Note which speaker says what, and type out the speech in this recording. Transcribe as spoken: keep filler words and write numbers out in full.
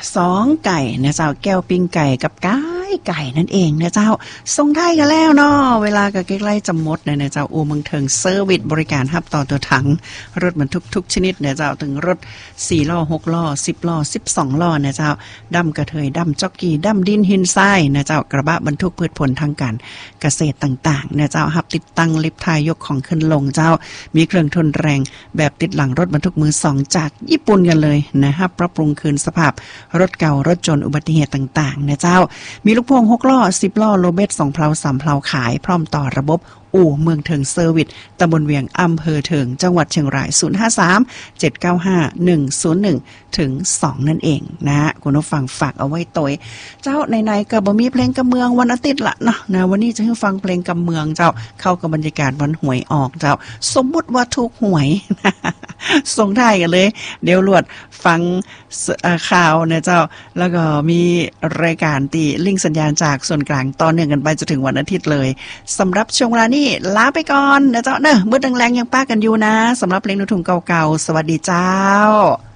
Speaker 1: สองไก่นะเจ้าแก้วปิ้งไก่กับไก่ไก่นั่นเองนะเจ้าส่งท้ายกันแล้วเนาะเวลาก็ใกล้ๆจะหมดนะเจ้าอู่เมืองเทิงเซอร์วิสบริการรับต่อตัวถังรถบรรทุกทุกชนิดนะเจ้าถึงรถสี่ล้อหกล้อสิบล้อสิบสองล้อนะเจ้าดำกระเทยดำจ็อกกี้ดำดินหินทรายนะเจ้ากระบะบรรทุกพืชผลทางการเกษตรต่างๆนะเจ้ารับติดตั้งลิฟต์ทายกของขึ้นลงเจ้ามีเครื่องทนแรงแบบติดหลังรถบรรทุกมือสองจากญี่ปุ่นกันเลยนะครับปรับปรุงคืนสภาพรถเก่ารถจนอุบัติเหตุต่างๆนะเจ้ามีลูกพ่วงหกล้อสิบล้อโลเบสสองเพลาสามเพลาขายพร้อมต่อระบบอู่เมืองเทิงเซอร์วิสตำบลเวียงอำเภอเทิงจังหวัดเชียงรายศูนย์ ห้า สาม เจ็ด เก้า ห้า หนึ่ง ศูนย์ หนึ่ง ถึง สองนั่นเองนะคุณผู้ฟังฝากเอาไว้ตัวเจ้าในๆก็บ่มีเพลงกำเมืองวันอาทิตย์ละเนาะนะวันนี้จะให้ฟังเพลงกำเมืองเจ้าเข้ากับบรรยากาศวันหวยออกเจ้าสมมุติว่าถูกหวยส่งท้ายกันเลยเดี๋ยวลวดฟังข่าวนะเจ้าแล้วก็มีรายการตีลิงก์สัญญาณจากส่วนกลางต่อเนื่องกันไปจนถึงวันอาทิตย์เลยสำหรับช่วงเวลานี้ลาไปก่อนนะเจ้าเนอะมืดแรงๆยังป้ากันอยู่นะสำหรับเพลงลูกทุ่งเก่าๆสวัสดีเจ้า